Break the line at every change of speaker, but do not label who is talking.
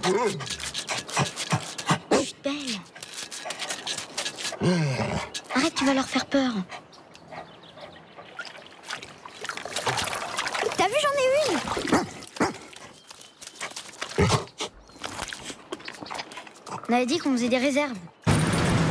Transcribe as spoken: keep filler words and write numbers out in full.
Chut, belle. Arrête, tu vas leur faire peur. T'as vu, j'en ai une. On avait dit qu'on faisait des réserves.